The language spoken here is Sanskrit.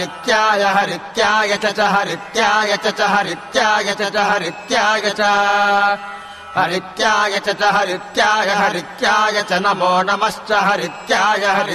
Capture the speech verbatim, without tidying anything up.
हरित्याय हरित्याय च च हरित्याय च च हरित्याय च च हरित्याय च हरित्याय च च हरित्याय हरित्याय च नमो नमश्च हरित्याय हरि